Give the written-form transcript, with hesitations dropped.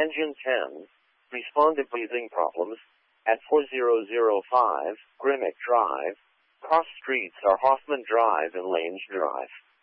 Engine 10, responded breathing problems at 4005 Grimmick Drive. Cross streets are Hoffman Drive and Lange Drive.